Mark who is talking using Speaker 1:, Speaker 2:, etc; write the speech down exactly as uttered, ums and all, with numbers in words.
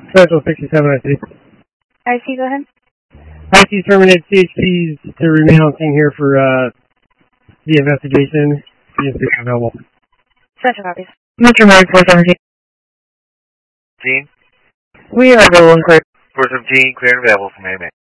Speaker 1: Special sixty-seven, I see.
Speaker 2: I C, go ahead.
Speaker 1: I C terminated C H Ps to remain on scene here for uh, the investigation. C H P available.
Speaker 2: Central copies.
Speaker 3: Metro Mike four seventeen.
Speaker 4: Gene?
Speaker 3: We are available and clear.
Speaker 4: four seventeen, clear and available from A M A.